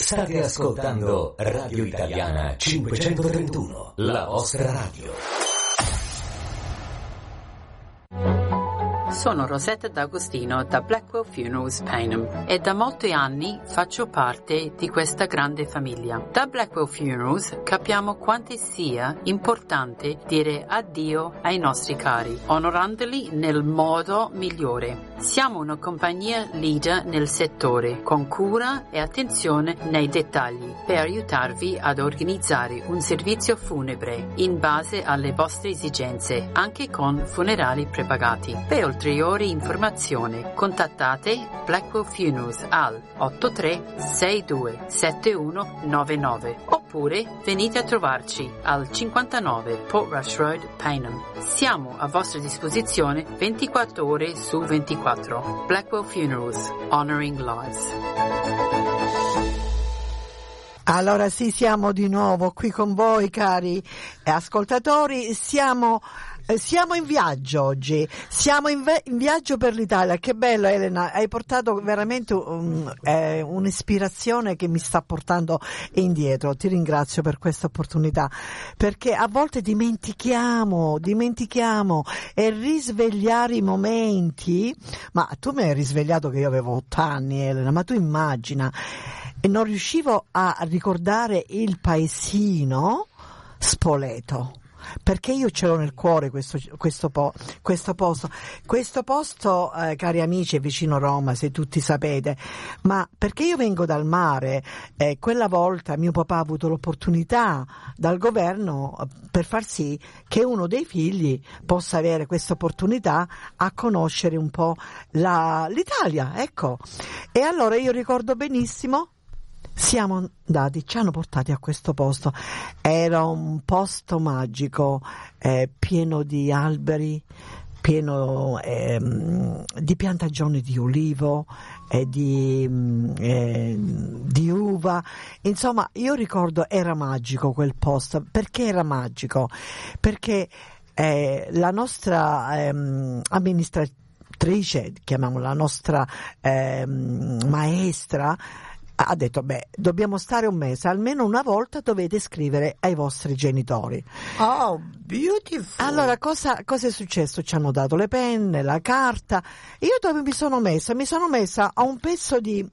State ascoltando Radio Italiana 531, la vostra radio. Sono Rosetta D'Agostino da Blackwell Funerals Paynham e da molti anni faccio parte di questa grande famiglia. Da Blackwell Funerals capiamo quanto sia importante dire addio ai nostri cari, onorandoli nel modo migliore. Siamo una compagnia leader nel settore, con cura e attenzione nei dettagli, per aiutarvi ad organizzare un servizio funebre in base alle vostre esigenze, anche con funerali prepagati. Per ulteriori informazioni contattate Blackwell Funerals al 83627199 oppure venite a trovarci al 59 Port Rush Road, Paynham. Siamo a vostra disposizione 24 ore su 24. Blackwell Funerals, honoring lives. Allora sì, siamo di nuovo qui con voi, cari ascoltatori. Siamo in viaggio oggi, siamo in viaggio per l'Italia. Che bello, Elena, hai portato veramente un'ispirazione che mi sta portando indietro. Ti ringrazio per questa opportunità, perché a volte dimentichiamo e risvegliare i momenti. Ma tu mi hai risvegliato che io avevo 8 anni, Elena, ma tu immagina, e non riuscivo a ricordare il paesino Spoleto, perché io ce l'ho nel cuore questo posto, cari amici, è vicino Roma, se tutti sapete, ma perché io vengo dal mare. Quella volta mio papà ha avuto l'opportunità dal governo per far sì che uno dei figli possa avere questa opportunità a conoscere un po' l'Italia, ecco. E allora io ricordo benissimo, siamo andati, ci hanno portati a questo posto. Era un posto magico, pieno di alberi, pieno di piantagioni di ulivo, di uva. Insomma, io ricordo, era magico quel posto. Perché era magico? Perché la nostra amministratrice, chiamiamola, la nostra maestra, ha detto, dobbiamo stare un mese, almeno una volta dovete scrivere ai vostri genitori. Oh, beautiful! Allora, cosa è successo? Ci hanno dato le penne, la carta. Io dove mi sono messa a un pezzo di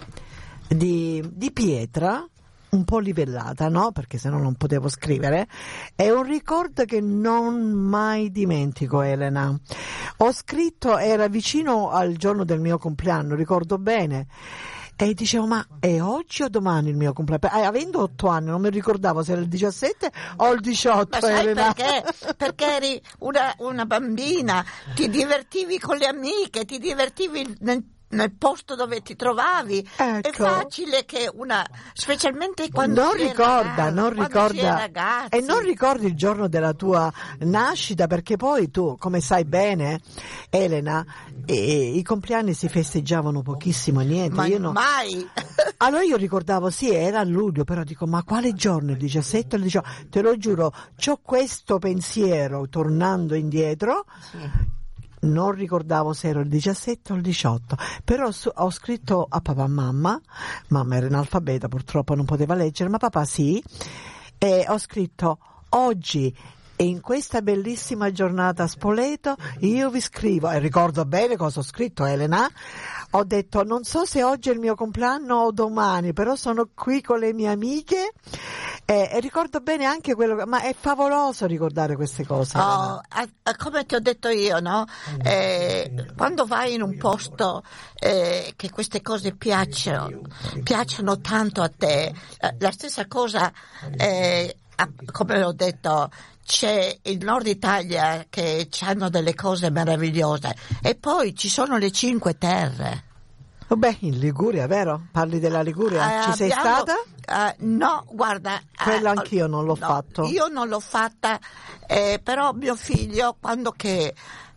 pietra, un po' livellata, no? Perché sennò non potevo scrivere. È un ricordo che non mai dimentico, Elena. Ho scritto, era vicino al giorno del mio compleanno, ricordo bene. E dicevo, ma è oggi o domani il mio compleanno? Avendo 8 anni non mi ricordavo se era il 17 o il 18. Ma sai perché? Perché eri una bambina, ti divertivi con le amiche, ti divertivi nel posto dove ti trovavi. Ecco. È facile che specialmente quando non si ricorda ragazzi. E non ricordi il giorno della tua nascita, perché poi tu, come sai bene, Elena, i compleanni si festeggiavano pochissimo, niente. Ma io no. Mai. Allora io ricordavo, sì, era a luglio, però dico, ma quale giorno? Il 17 o il 18? Te lo giuro, c'ho questo pensiero tornando indietro. Sì. Non ricordavo se ero il 17 o il 18, però ho scritto a papà e mamma era analfabeta, purtroppo non poteva leggere, ma papà sì, e ho scritto: oggi, e in questa bellissima giornata a Spoleto, io vi scrivo, e ricordo bene cosa ho scritto, Elena. Ho detto, non so se oggi è il mio compleanno o domani, però sono qui con le mie amiche, e ricordo bene anche quello, ma è favoloso ricordare queste cose. Come ti ho detto io, no? Quando vai in un posto che queste cose piacciono tanto a te, la stessa cosa, come ho detto, c'è il Nord Italia che hanno delle cose meravigliose, e poi ci sono le 5 Terre. In Liguria, vero? Parli della Liguria? Ci sei stata? No, guarda. Quello anch'io non l'ho fatto. Io non l'ho fatta, però mio figlio, quando che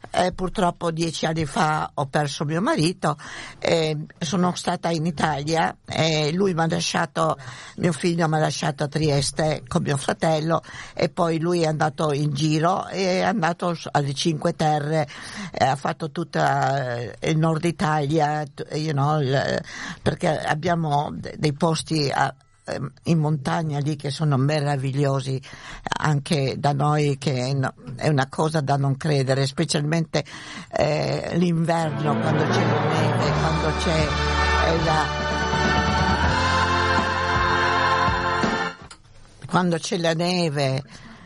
purtroppo 10 anni fa ho perso mio marito, sono stata in Italia, lui mi ha lasciato, mio figlio mi ha lasciato a Trieste con mio fratello, e poi lui è andato in giro, è andato alle Cinque Terre, ha fatto tutta il nord Italia, perché abbiamo dei posti in montagna lì che sono meravigliosi anche da noi, che è una cosa da non credere, specialmente l'inverno, quando c'è la neve, quando c'è la neve,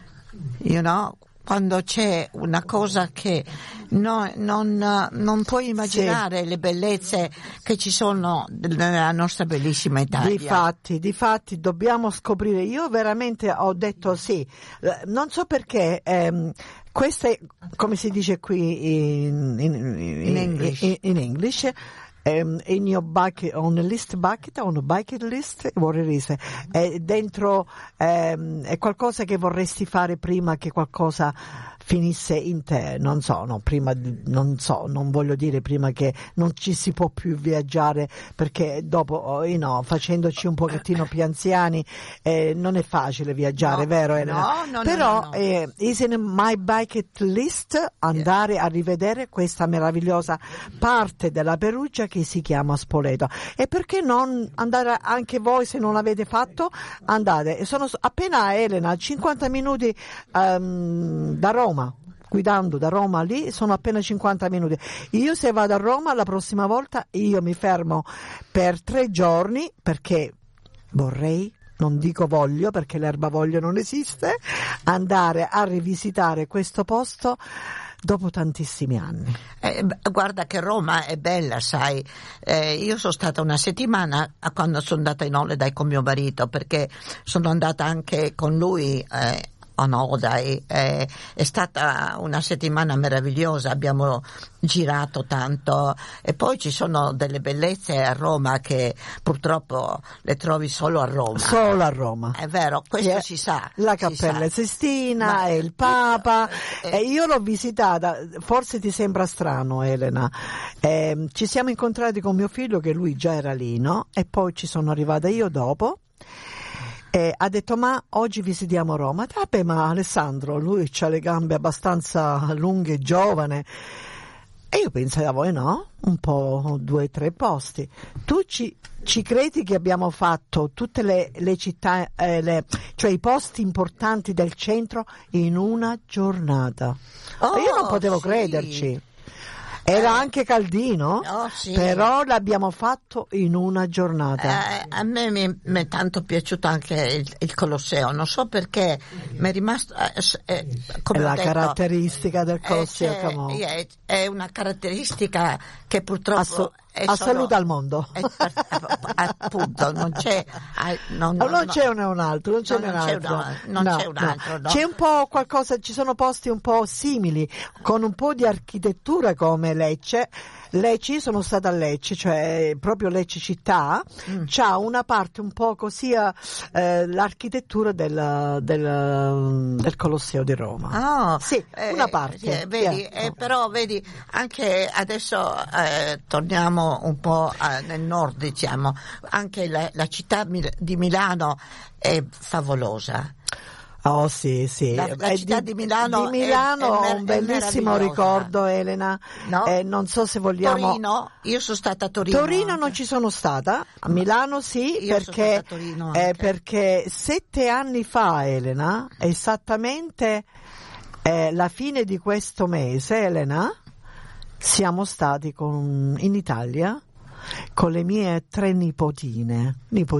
quando c'è una cosa che non puoi immaginare, le bellezze che ci sono nella nostra bellissima Italia. Difatti dobbiamo scoprire. Io veramente ho detto sì, non so perché, queste, come si dice qui in English, in your bucket, on a list bucket, on a bucket list, è dentro, è qualcosa che vorresti fare prima che qualcosa finisse in te, non voglio dire prima che non ci si può più viaggiare, perché dopo, facendoci un pochettino più anziani, non è facile viaggiare, vero Elena? No. Però is in my bucket list andare a rivedere questa meravigliosa parte della Perugia che si chiama Spoleto. E perché non andare anche voi, se non l'avete fatto, andate. Sono appena, Elena, 50 minuti da Roma. Guidando da Roma lì sono appena 50 minuti. Io, se vado a Roma la prossima volta, io mi fermo per 3 giorni, perché vorrei, non dico voglio, perché l'erba voglio non esiste, andare a rivisitare questo posto dopo tantissimi anni. Guarda che Roma è bella, sai. Io sono stata una settimana quando sono andata in holiday con mio marito, perché sono andata anche con lui è stata una settimana meravigliosa, abbiamo girato tanto, e poi ci sono delle bellezze a Roma che purtroppo le trovi solo a Roma. Solo a Roma. È vero, questo si sa. La Cappella Sistina e il Papa. Io l'ho visitata, forse ti sembra strano, Elena. Ci siamo incontrati con mio figlio, che lui già era lì, no? E poi ci sono arrivata io dopo. Ha detto: ma oggi visitiamo Roma. Vabbè, ma Alessandro, lui ha le gambe abbastanza lunghe, giovane, e io pensavo, no, un po' 2 o 3 posti. Tu ci credi che abbiamo fatto tutte le città, cioè i posti importanti del centro in una giornata? Io non potevo crederci. Era anche caldino, sì. Però l'abbiamo fatto in una giornata. A me mi è tanto piaciuto anche il Colosseo, non so perché mi è rimasto come è la ho detto, caratteristica del Colosseo, è una caratteristica che purtroppo assoluta al mondo. Appunto, non c'è un altro. C'è un po' qualcosa, ci sono posti un po' simili, con un po' di architettura, come Lecce. Sono stata a Lecce, cioè proprio Lecce città, c'ha una parte un po' così, l'architettura del Colosseo di Roma. Sì, una parte. Vedi, però vedi, anche adesso torniamo un po' nel nord, diciamo, anche la città di Milano è favolosa. Oh sì. La città di Milano ho un bellissimo ricordo, Elena. No? Non so se vogliamo. Torino, io sono stata a Torino. Torino non ci sono stata, a Milano sì, io perché, sono stata a Torino perché 7 anni fa, Elena, esattamente la fine di questo mese, Elena, siamo stati in Italia con le mie 3 nipotine,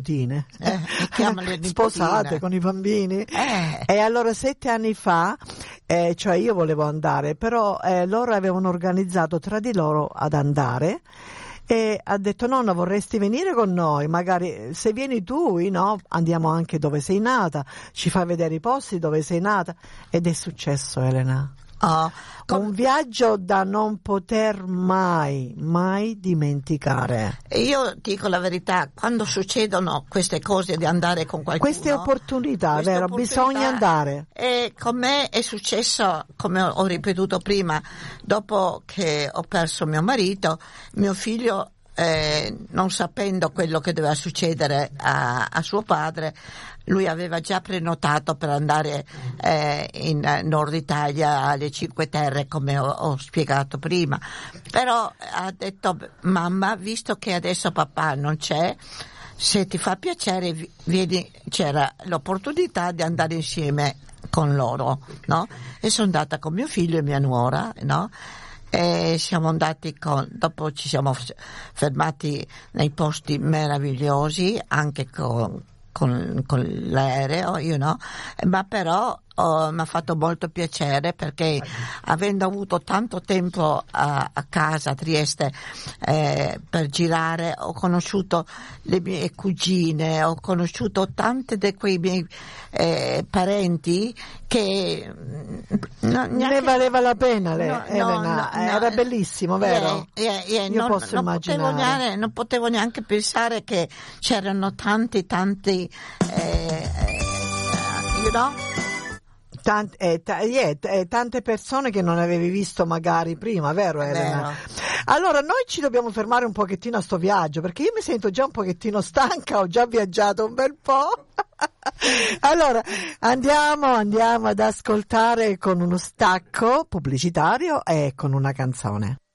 sposate con i bambini, e allora 7 anni fa, cioè io volevo andare, però loro avevano organizzato tra di loro ad andare, e ha detto: nonna, vorresti venire con noi? Magari se vieni tu, no? Andiamo anche dove sei nata, ci fai vedere i posti dove sei nata. Ed è successo, Elena. Un viaggio da non poter mai dimenticare. Io dico la verità, quando succedono queste cose di andare con qualcuno, queste opportunità, vero? Bisogna andare. E con me è successo, come ho ripetuto prima, dopo che ho perso mio marito, mio figlio, non sapendo quello che doveva succedere a suo padre, lui aveva già prenotato per andare in Nord Italia alle Cinque Terre, come ho spiegato prima, però ha detto: mamma, visto che adesso papà non c'è, se ti fa piacere vieni. C'era l'opportunità di andare insieme con loro, no? E sono andata con mio figlio e mia nuora, no? E siamo andati dopo ci siamo fermati nei posti meravigliosi, anche con l'aereo, ma però mi ha fatto molto piacere, perché avendo avuto tanto tempo a casa a Trieste per girare, ho conosciuto le mie cugine, ho conosciuto tante di quei miei parenti che ne valeva la pena, Elena. Era bellissimo, vero? Io posso immaginare. Non potevo neanche pensare che c'erano tanti tante persone che non avevi visto magari prima, vero Elena? Allora noi ci dobbiamo fermare un pochettino a sto viaggio, perché io mi sento già un pochettino stanca, ho già viaggiato un bel po'. Allora andiamo ad ascoltare con uno stacco pubblicitario e con una canzone.